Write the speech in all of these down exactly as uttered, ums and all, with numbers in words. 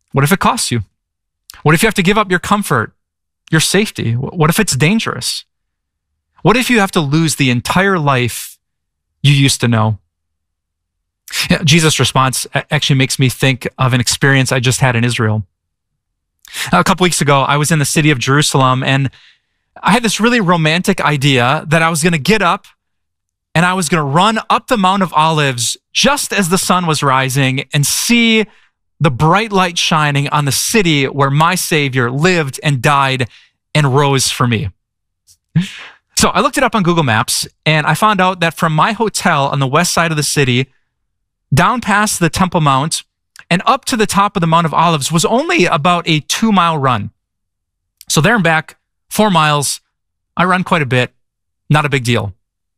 What if it costs you? What if you have to give up your comfort, your safety? What if it's dangerous? What if you have to lose the entire life you used to know? Yeah, Jesus' response actually makes me think of an experience I just had in Israel. A couple weeks ago, I was in the city of Jerusalem, and I had this really romantic idea that I was going to get up and I was going to run up the Mount of Olives just as the sun was rising and see the bright light shining on the city where my Savior lived and died and rose for me. So I looked it up on Google Maps, and I found out that from my hotel on the west side of the city, down past the Temple Mount, and up to the top of the Mount of Olives was only about a two-mile run. So there and back, four miles. I run quite a bit. Not a big deal.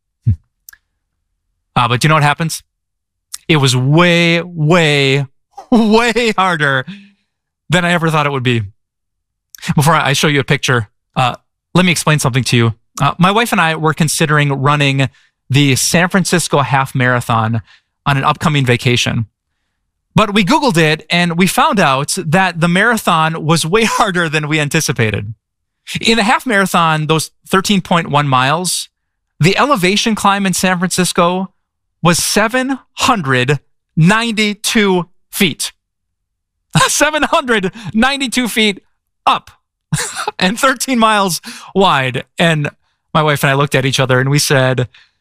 Uh, but do you know what happens? It was way, way, way harder than I ever thought it would be. Before I show you a picture, uh, let me explain something to you. Uh, my wife and I were considering running the San Francisco Half Marathon on an upcoming vacation. But we Googled it, and we found out that the marathon was way harder than we anticipated. In the half marathon, those thirteen point one miles, the elevation climb in San Francisco was seven hundred ninety-two feet. seven hundred ninety-two feet up and thirteen miles wide. And my wife and I looked at each other and we said,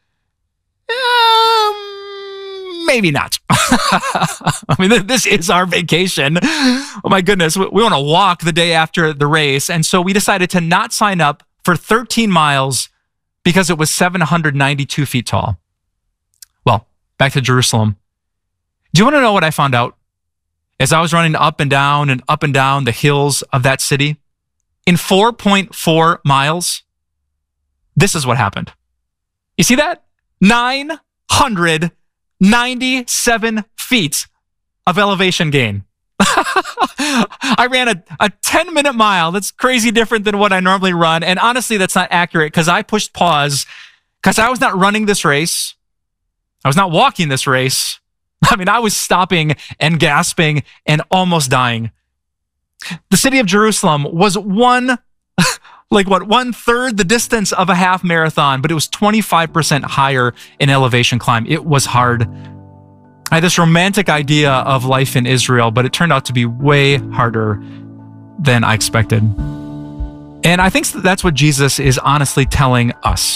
um, maybe not. I mean, this is our vacation. Oh my goodness. We want to walk the day after the race. And so we decided to not sign up for thirteen miles because it was seven hundred ninety-two feet tall. Well, back to Jerusalem. Do you want to know what I found out? As I was running up and down and up and down the hills of that city, in four point four miles, this is what happened. You see that? nine hundred ninety-seven feet of elevation gain. I ran a, a ten minute mile. That's crazy different than what I normally run. And honestly, that's not accurate because I pushed pause because I was not running this race. I was not walking this race. I mean, I was stopping and gasping and almost dying. The city of Jerusalem was one, like what, one third the distance of a half marathon, but it was twenty-five percent higher in elevation climb. It was hard. I had this romantic idea of life in Israel, but it turned out to be way harder than I expected. And I think that's what Jesus is honestly telling us.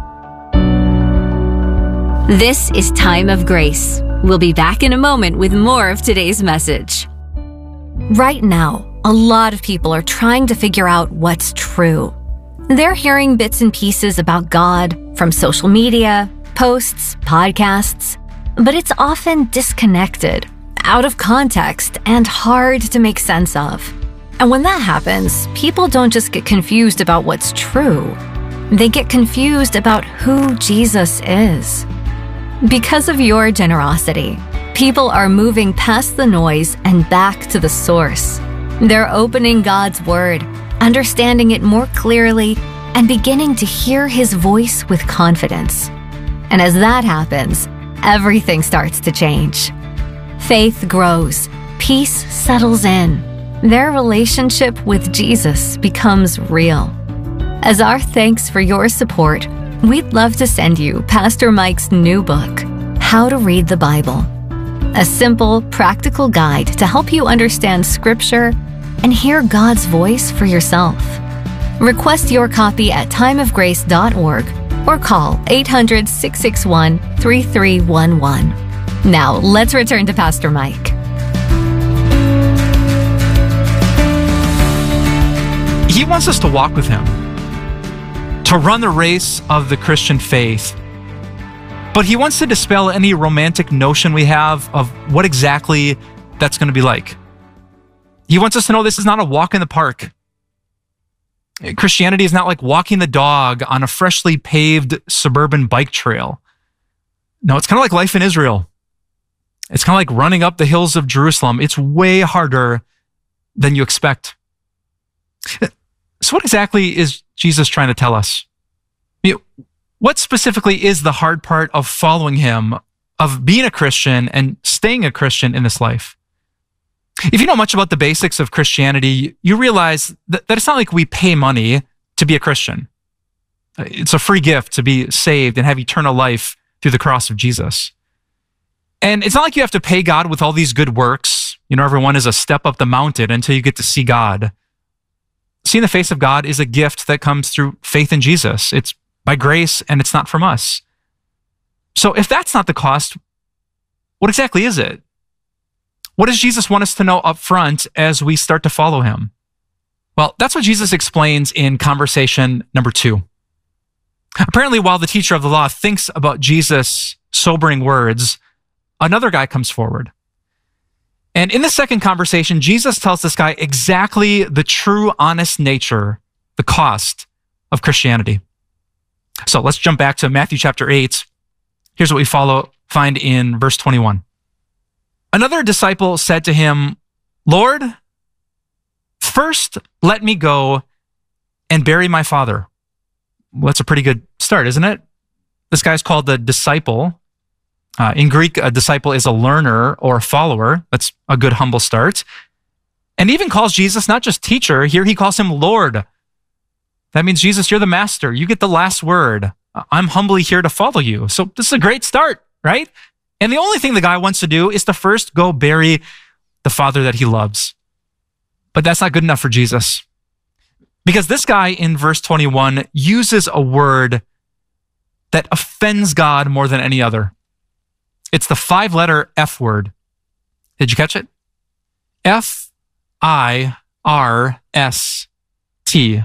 This is Time of Grace. We'll be back in a moment with more of today's message. Right now, a lot of people are trying to figure out what's true. They're hearing bits and pieces about God from social media, posts, podcasts, but it's often disconnected, out of context, and hard to make sense of. And when that happens, people don't just get confused about what's true. They get confused about who Jesus is. Because of your generosity, people are moving past the noise and back to the source. They're opening God's Word, understanding it more clearly, and beginning to hear His voice with confidence. And as that happens, everything starts to change. Faith grows, peace settles in. Their relationship with Jesus becomes real. As our thanks for your support, we'd love to send you Pastor Mike's new book, How to Read the Bible. A simple, practical guide to help you understand Scripture and hear God's voice for yourself. Request your copy at time of grace dot org or call eight hundred, six six one, three three one one. Now, let's return to Pastor Mike. He wants us to walk with Him, to run the race of the Christian faith. But He wants to dispel any romantic notion we have of what exactly that's going to be like. He wants us to know this is not a walk in the park. Christianity is not like walking the dog on a freshly paved suburban bike trail. No, it's kind of like life in Israel. It's kind of like running up the hills of Jerusalem. It's way harder than you expect. So what exactly is Jesus trying to tell us? I mean, what specifically is the hard part of following Him, of being a Christian and staying a Christian in this life? If you know much about the basics of Christianity, you realize that, that it's not like we pay money to be a Christian. It's a free gift to be saved and have eternal life through the cross of Jesus. And it's not like you have to pay God with all these good works. You know, everyone is a step up the mountain until you get to see God. Seeing the face of God is a gift that comes through faith in Jesus. It's by grace and it's not from us. So if that's not the cost, what exactly is it? What does Jesus want us to know up front as we start to follow him? Well, that's what Jesus explains in conversation number two. Apparently, while the teacher of the law thinks about Jesus' sobering words, another guy comes forward. And in the second conversation, Jesus tells this guy exactly the true, honest nature, the cost of Christianity. So let's jump back to Matthew chapter eight. Here's what we follow, find in verse twenty-one. Another disciple said to him, "Lord, first let me go and bury my father." Well, that's a pretty good start, isn't it? This guy's called the disciple. Uh, in Greek, a disciple is a learner or a follower. That's a good, humble start. And he even calls Jesus not just teacher. Here he calls him Lord. That means, Jesus, you're the master. You get the last word. I'm humbly here to follow you. So this is a great start, right? And the only thing the guy wants to do is to first go bury the father that he loves. But that's not good enough for Jesus. Because this guy in verse twenty-one uses a word that offends God more than any other. It's the five-letter F word. Did you catch it? F I R S T.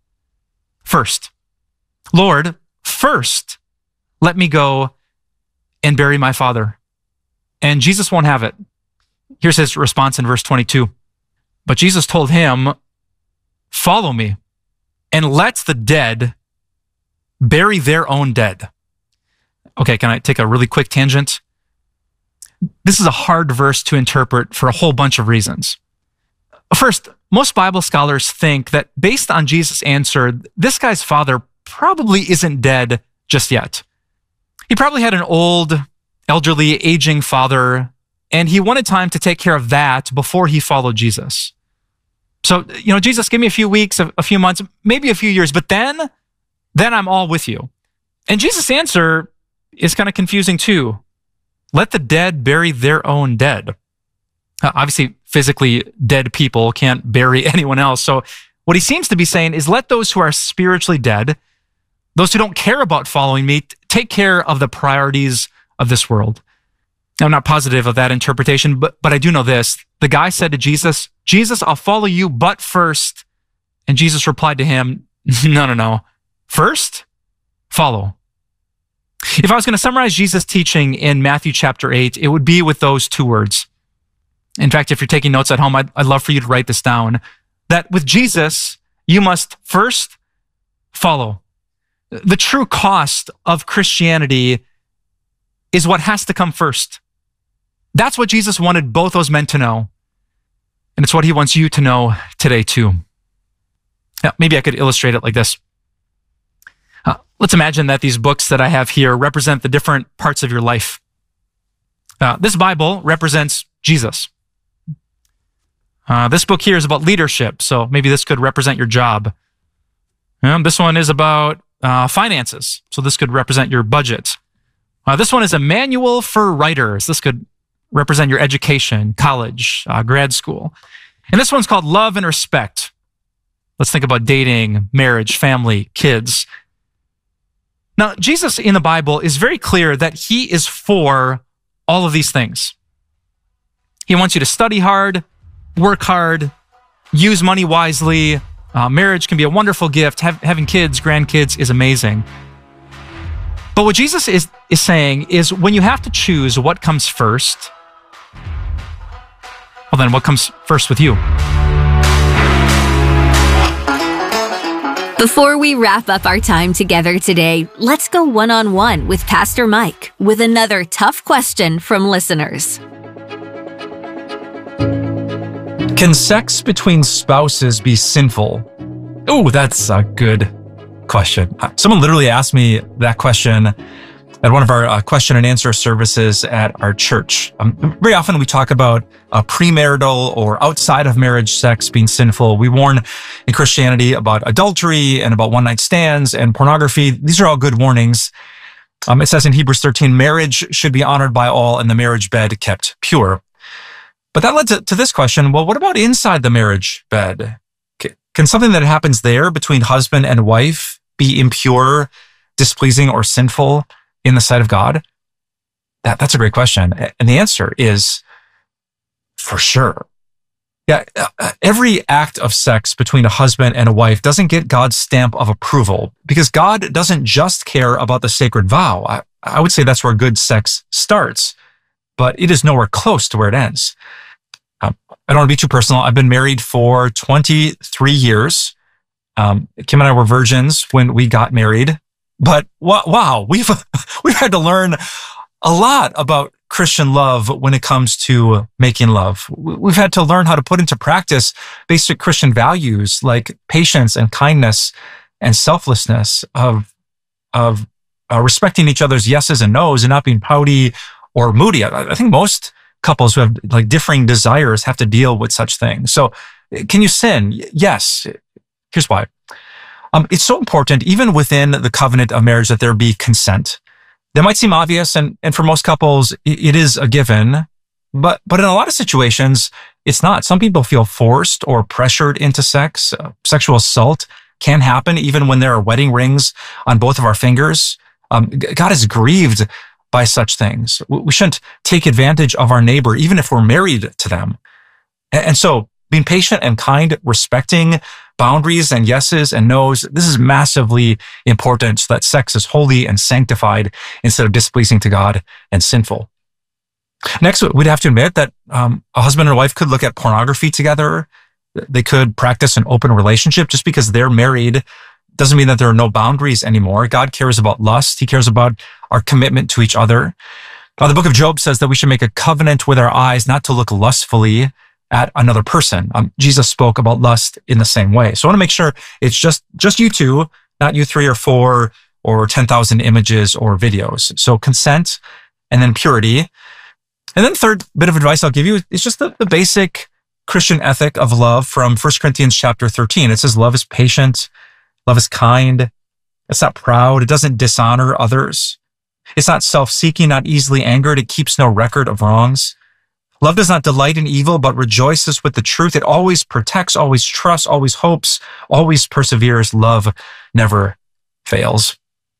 First. Lord, first, let me go and bury my father. And Jesus won't have it. Here's his response in verse twenty-two. But Jesus told him, "Follow me, and let the dead bury their own dead." Okay, can I take a really quick tangent? This is a hard verse to interpret for a whole bunch of reasons. First, most Bible scholars think that based on Jesus' answer, this guy's father probably isn't dead just yet. He probably had an old, elderly, aging father, and he wanted time to take care of that before he followed Jesus. So, you know, Jesus, give me a few weeks, a, a few months, maybe a few years, but then, then I'm all with you. And Jesus' answer is kind of confusing too. Let the dead bury their own dead. Uh, obviously, physically dead people can't bury anyone else. So what he seems to be saying is let those who are spiritually dead, those who don't care about following me, t- take care of the priorities of this world. Now, I'm not positive of that interpretation, but, but I do know this. The guy said to Jesus, "Jesus, I'll follow you, but first." And Jesus replied to him, no, no, no. First, follow. If I was going to summarize Jesus' teaching in Matthew chapter eight, it would be with those two words. In fact, if you're taking notes at home, I'd, I'd love for you to write this down. That with Jesus, you must first follow. The true cost of Christianity is what has to come first. That's what Jesus wanted both those men to know. And it's what he wants you to know today too. Now, maybe I could illustrate it like this. Uh, let's imagine that these books that I have here represent the different parts of your life. Uh, this Bible represents Jesus. Uh, this book here is about leadership, so maybe this could represent your job. Um, this one is about uh, finances, so this could represent your budget. Uh, this one is a manual for writers. This could represent your education, college, uh, grad school. And this one's called Love and Respect. Let's think about dating, marriage, family, kids. Now, Jesus in the Bible is very clear that he is for all of these things. He wants you to study hard, work hard, use money wisely. Uh, marriage can be a wonderful gift. Have, having kids, grandkids is amazing. But what Jesus is, is saying is when you have to choose what comes first, well then what comes first with you? Before we wrap up our time together today, let's go one-on-one with Pastor Mike with another tough question from listeners. Can sex between spouses be sinful? Oh, that's a good question. Someone literally asked me that question at one of our uh, question and answer services at our church. Um, very often we talk about uh, premarital or outside of marriage sex being sinful. We warn in Christianity about adultery and about one-night stands and pornography. These are all good warnings. Um, it says in Hebrews thirteen, marriage should be honored by all and the marriage bed kept pure. But that led to, to this question, well, what about inside the marriage bed? C- can something that happens there between husband and wife be impure, displeasing, or sinful in the sight of God? That, that's a great question. And the answer is for sure. Yeah, every act of sex between a husband and a wife doesn't get God's stamp of approval because God doesn't just care about the sacred vow. I, I would say that's where good sex starts, but it is nowhere close to where it ends. Um, I don't want to be too personal. I've been married for twenty-three years. Um, Kim and I were virgins when we got married. But wow, we've we've had to learn a lot about Christian love when it comes to making love. We've had to learn how to put into practice basic Christian values like patience and kindness and selflessness, of of uh, respecting each other's yeses and nos and not being pouty or moody. I, I think most couples who have like differing desires have to deal with such things. So, can you sin? Yes. Here's why. Um, it's so important, even within the covenant of marriage, that there be consent. That might seem obvious, and, and for most couples, it, it is a given. But but in a lot of situations, it's not. Some people feel forced or pressured into sex. Uh, sexual assault can happen even when there are wedding rings on both of our fingers. Um, God is grieved by such things. We shouldn't take advantage of our neighbor, even if we're married to them. And, and so, being patient and kind, respecting boundaries and yeses and nos, this is massively important so that sex is holy and sanctified instead of displeasing to God and sinful. Next, we'd have to admit that um, a husband and a wife could look at pornography together. They could practice an open relationship. Just because they're married doesn't mean that there are no boundaries anymore. God cares about lust. He cares about our commitment to each other. Now, the book of Job says that we should make a covenant with our eyes not to look lustfully at another person. Um, Jesus spoke about lust in the same way. So I want to make sure it's just, just you two, not you three or four or ten thousand images or videos. So consent and then purity. And then third bit of advice I'll give you is just the, the basic Christian ethic of love from First Corinthians chapter thirteen. It says love is patient. Love is kind. It's not proud. It doesn't dishonor others. It's not self-seeking, not easily angered. It keeps no record of wrongs. Love does not delight in evil, but rejoices with the truth. It always protects, always trusts, always hopes, always perseveres. Love never fails.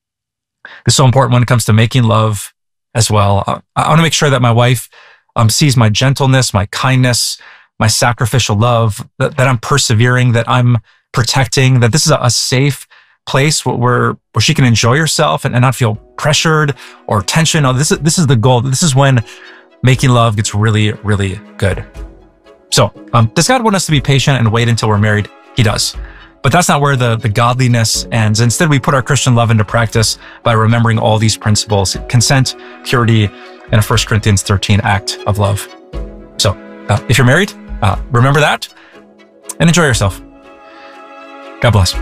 It's so important when it comes to making love as well. I, I want to make sure that my wife um, sees my gentleness, my kindness, my sacrificial love, that, that I'm persevering, that I'm protecting, that this is a, a safe place where where she can enjoy herself and, and not feel pressured or tension. Oh, this is this is the goal. This is when making love gets really, really good. So, um, does God want us to be patient and wait until we're married? He does. But that's not where the, the godliness ends. Instead, we put our Christian love into practice by remembering all these principles: consent, purity, and a First Corinthians thirteen act of love. So, uh, if you're married, uh, remember that and enjoy yourself. God bless.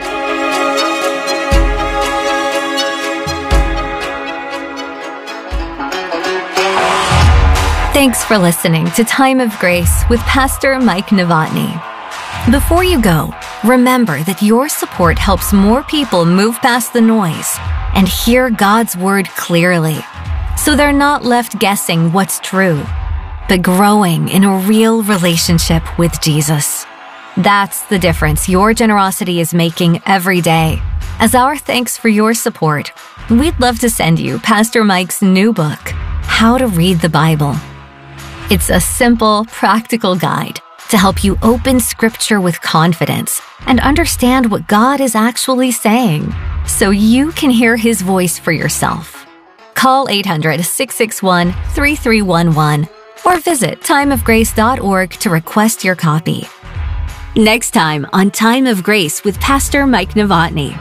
Thanks for listening to Time of Grace with Pastor Mike Novotny. Before you go, remember that your support helps more people move past the noise and hear God's word clearly, so they're not left guessing what's true, but growing in a real relationship with Jesus. That's the difference your generosity is making every day. As our thanks for your support, we'd love to send you Pastor Mike's new book, How to Read the Bible. It's a simple, practical guide to help you open Scripture with confidence and understand what God is actually saying, so you can hear His voice for yourself. Call eight hundred, six six one, three three one one or visit time of grace dot org to request your copy. Next time on Time of Grace with Pastor Mike Novotny.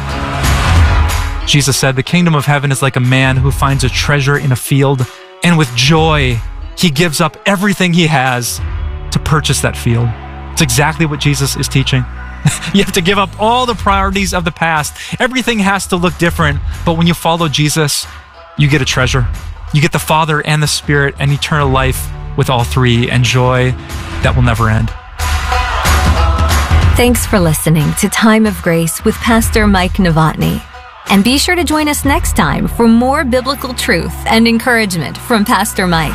Jesus said, "The kingdom of heaven is like a man who finds a treasure in a field, and with joy he gives up everything he has to purchase that field." It's exactly what Jesus is teaching. You have to give up all the priorities of the past. Everything has to look different, but when you follow Jesus, you get a treasure. You get the Father and the Spirit and eternal life with all three and joy that will never end. Thanks for listening to Time of Grace with Pastor Mike Novotny. And be sure to join us next time for more biblical truth and encouragement from Pastor Mike.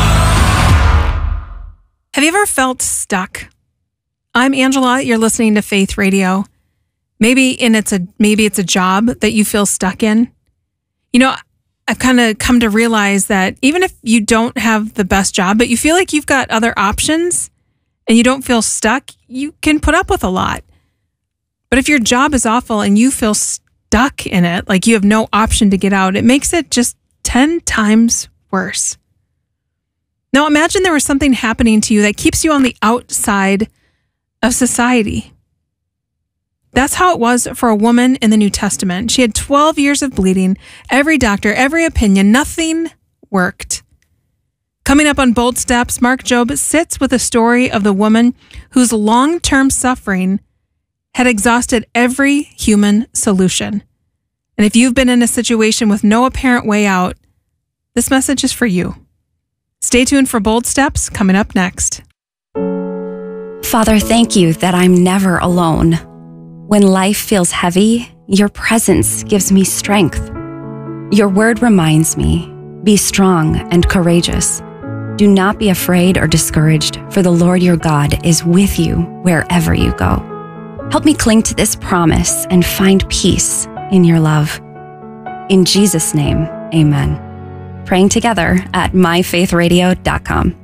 Have you ever felt stuck? I'm Angela. You're listening to Faith Radio. Maybe in it's a maybe it's a job that you feel stuck in. You know, I've kind of come to realize that even if you don't have the best job, but you feel like you've got other options and you don't feel stuck, you can put up with a lot. But if your job is awful and you feel stuck in it, like you have no option to get out, it makes it just ten times worse. Now imagine there was something happening to you that keeps you on the outside of society. That's how it was for a woman in the New Testament. She had twelve years of bleeding, every doctor, every opinion, nothing worked. Coming up on Bold Steps, Mark Jobe sits with a story of the woman whose long-term suffering had exhausted every human solution. And if you've been in a situation with no apparent way out, this message is for you. Stay tuned for Bold Steps coming up next. Father, thank you that I'm never alone. When life feels heavy, your presence gives me strength. Your word reminds me, be strong and courageous. Do not be afraid or discouraged, for the Lord your God is with you wherever you go. Help me cling to this promise and find peace in your love. In Jesus' name, amen. Praying together at my faith radio dot com.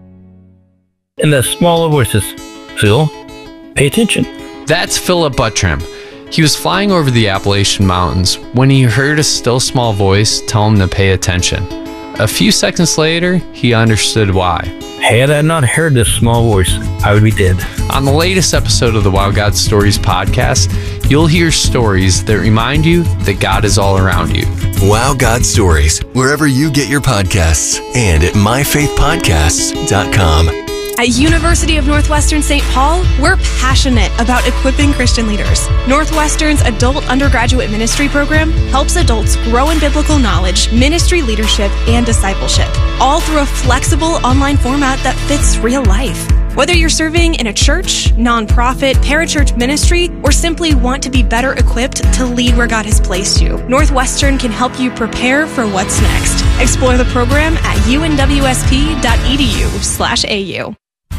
In the smaller voices, Phil, pay attention. That's Philip Buttram. He was flying over the Appalachian Mountains when he heard a still small voice tell him to pay attention. A few seconds later, he understood why. Had I not heard this small voice, I would be dead. On the latest episode of the Wow God Stories podcast, you'll hear stories that remind you that God is all around you. Wow God Stories, wherever you get your podcasts, and at my faith podcasts dot com. At University of Northwestern Saint Paul, we're passionate about equipping Christian leaders. Northwestern's adult undergraduate ministry program helps adults grow in biblical knowledge, ministry leadership, and discipleship, all through a flexible online format that fits real life. Whether you're serving in a church, nonprofit, parachurch ministry, or simply want to be better equipped to lead where God has placed you, Northwestern can help you prepare for what's next. Explore the program at u n w s p dot e d u slash a u.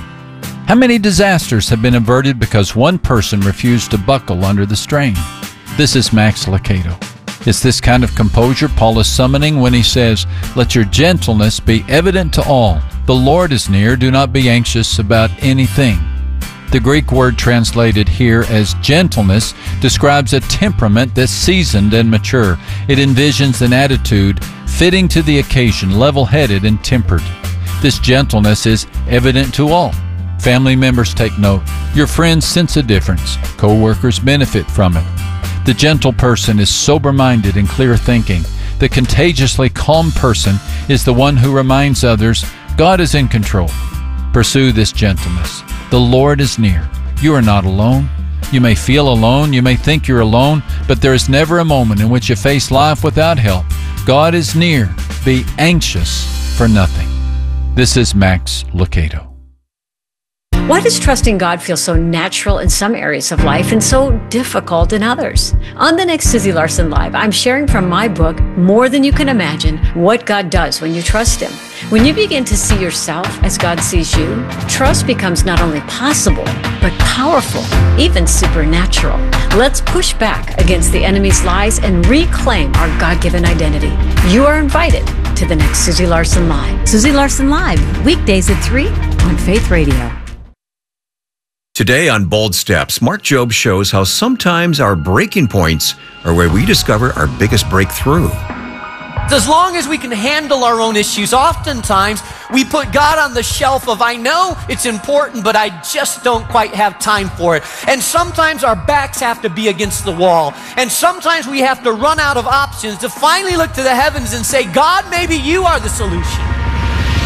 How many disasters have been averted because one person refused to buckle under the strain? This is Max Lucado. It's this kind of composure Paul is summoning when he says, "Let your gentleness be evident to all. The Lord is near. Do not be anxious about anything." The Greek word translated here as gentleness describes a temperament that's seasoned and mature. It envisions an attitude fitting to the occasion, level-headed and tempered. This gentleness is evident to all. Family members take note. Your friends sense a difference. Co-workers benefit from it. The gentle person is sober-minded and clear-thinking. The contagiously calm person is the one who reminds others God is in control. Pursue this gentleness. The Lord is near. You are not alone. You may feel alone. You may think you're alone, but there is never a moment in which you face life without help. God is near. Be anxious for nothing. This is Max Lucado. Why does trusting God feel so natural in some areas of life and so difficult in others? On the next Susie Larson Live, I'm sharing from my book, More Than You Can Imagine, what God does when you trust Him. When you begin to see yourself as God sees you, trust becomes not only possible, but powerful, even supernatural. Let's push back against the enemy's lies and reclaim our God-given identity. You are invited to the next Susie Larson Live. Susie Larson Live, weekdays at three on Faith Radio. Today on Bold Steps, Mark Jobe shows how sometimes our breaking points are where we discover our biggest breakthrough. As long as we can handle our own issues, oftentimes we put God on the shelf of, I know it's important, but I just don't quite have time for it. And sometimes our backs have to be against the wall. And sometimes we have to run out of options to finally look to the heavens and say, God, maybe you are the solution.